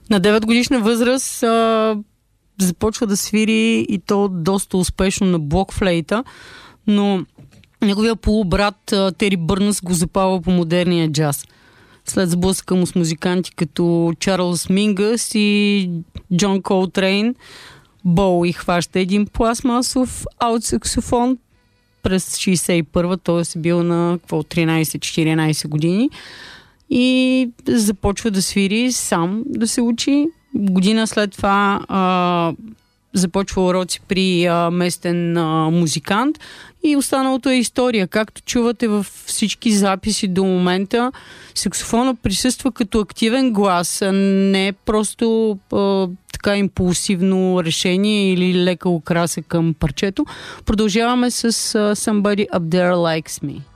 На 9 годишна възраст започва да свири и то доста успешно на блокфлейта, но неговия полубрат Тери Бърнс го запава по модерния джаз. След сблъсъка му с музиканти като Чарлз Мингъс и Джон Колтрейн, Боуи хваща един пластмасов аут-саксофон през 61-та, т.е. е бил на 13-14 години и започва да свири сам, да се учи. Година след това започва уроци при местен музикант и останалото е история. Както чувате във всички записи до момента, саксофона присъства като активен глас, не е просто така импулсивно решение или лека украса към парчето. Продължаваме с Somebody Up There Likes Me.